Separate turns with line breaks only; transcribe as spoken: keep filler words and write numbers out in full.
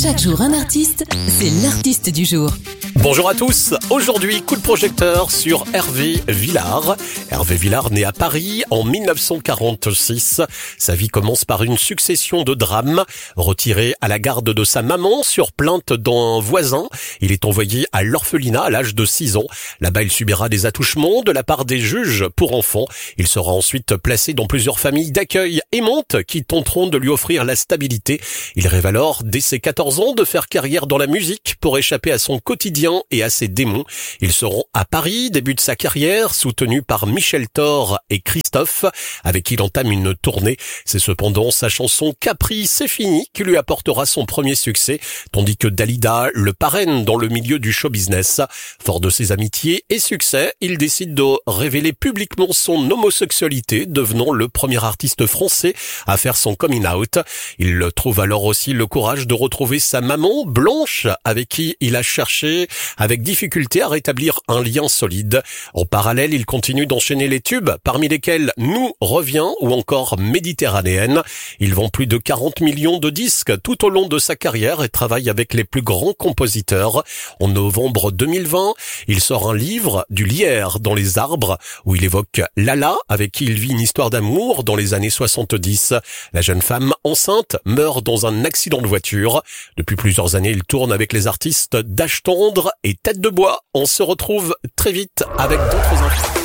Chaque jour un artiste, c'est l'artiste du jour.
Bonjour à tous, aujourd'hui coup de projecteur sur Hervé Villard. Hervé Villard né à Paris en mille neuf cent quarante-six. Sa vie commence par une succession de drames. Retiré à la garde de sa maman sur plainte d'un voisin, il est envoyé à l'orphelinat à l'âge de six ans. Là-bas, il subira des attouchements de la part des juges pour enfants. Il sera ensuite placé dans plusieurs familles d'accueil aimantes qui tenteront de lui offrir la stabilité. Il rêve alors, dès ses quatorze ans, de faire carrière dans la musique pour échapper à son quotidien et à ses démons. Ils seront à Paris, début de sa carrière, soutenu par Michel Thor et Christophe, avec qui il entame une tournée. C'est cependant sa chanson Capri, c'est fini qui lui apportera son premier succès, tandis que Dalida le parraine dans le milieu du show business. Fort de ses amitiés et succès, il décide de révéler publiquement son homosexualité, devenant le premier artiste français à faire son coming out. Il trouve alors aussi le courage de retrouver sa maman, Blanche, avec qui il a cherché avec difficulté à rétablir un lien solide. En parallèle, il continue d'enchaîner les tubes, parmi lesquels Nous revient ou encore Méditerranéenne. Il vend plus de quarante millions de disques tout au long de sa carrière et travaille avec les plus grands compositeurs. En novembre deux mille vingt, il sort un livre, Du lierre dans les arbres, où il évoque Lala, avec qui il vit une histoire d'amour dans les années soixante-dix. La jeune femme enceinte meurt dans un accident de voiture. Depuis plusieurs années, il tourne avec les artistes d'Âge tendre et Tête de bois. On se retrouve très vite avec d'autres infos.